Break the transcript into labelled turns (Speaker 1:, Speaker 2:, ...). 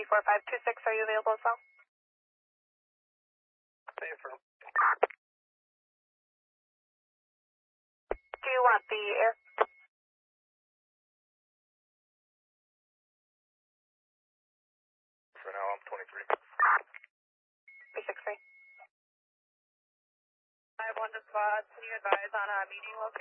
Speaker 1: 34526, are you available as well? Do you want the air?
Speaker 2: For now, I'm 23.
Speaker 1: 363. 5-1 to squad, can you advise on a meeting location?